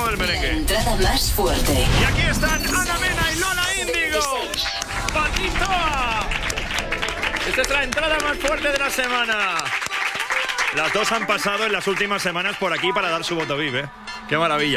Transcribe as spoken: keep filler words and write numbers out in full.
del merengue. La entrada más fuerte. Y aquí están Ana Mena y Lola Índigo. ¡Patito! Esta es la entrada más fuerte de la semana. Las dos han pasado en las últimas semanas por aquí para dar su voto V I P, ¿eh? ¡Qué maravilla!